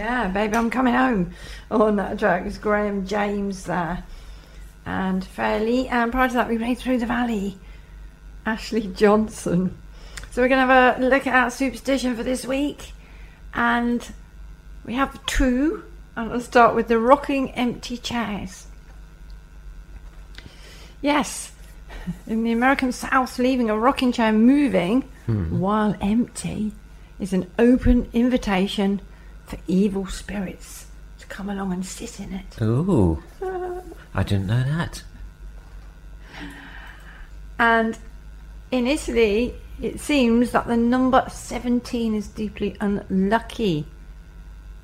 Yeah, Baby I'm Coming Home on that track. It's Graham James there. And Fairly. And prior to that, we played Through the Valley. Ashley Johnson. So we're going to have a look at our superstition for this week. And we have two. And I'll start with the rocking empty chairs. Yes, in the American South, leaving a rocking chair moving while empty is an open invitation for evil spirits to come along and sit in it. Ooh, I didn't know that. And in Italy, it seems that the number 17 is deeply unlucky.